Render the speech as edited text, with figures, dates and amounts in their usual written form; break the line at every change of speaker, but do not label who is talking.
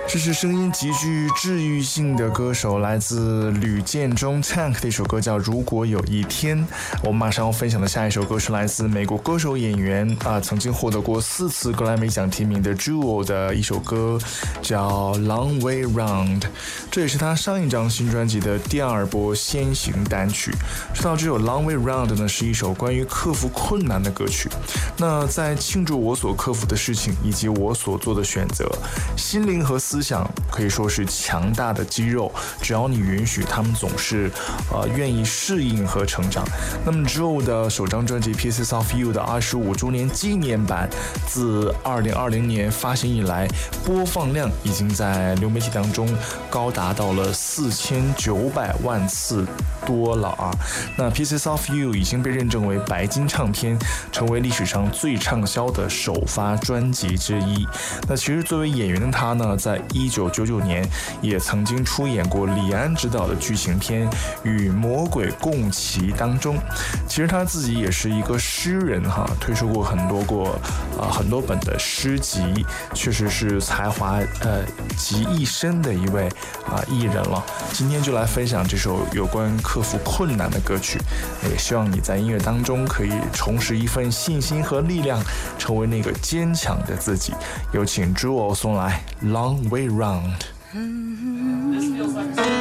这是声音极具治愈性的歌手，来自吕建中 Tank 的一首歌叫《如果有一天》。我们马上要分享的下一首歌是来自美国歌手演员曾经获得过4次格莱美奖提名的 Jewel 的一首歌，叫 Long Way Round。这也是他上一张新专辑的第2波先行单曲。知道这首 Long Way Round 呢，是一首关于克服困难的歌曲。那在庆祝我所克服的事情以及我所做的选择，心灵和思想可以说是强大的肌肉，只要你允许，他们总是愿意适应和成长。那么之后的首张专辑 Pieces of You 的25周年纪念版，自2020年发行以来，播放量已经在流媒体当中高达到了4900万次多了啊。那 Pieces of You 已经被认证为白金唱片，成为历史上最畅销的首发专辑之一。那其实作为演员的他呢，在1999年也曾经出演过李安执导的剧情片《与魔鬼共骑》当中。其实他自己也是一个诗人推出过很多本的诗集，确实是才华集一身的一位艺人了。今天就来分享这首有关克服困难的歌曲，也希望你在音乐当中可以重拾一份信心和力量，成为那个坚强的自己。有请 Jewel 送来 Long Way Round。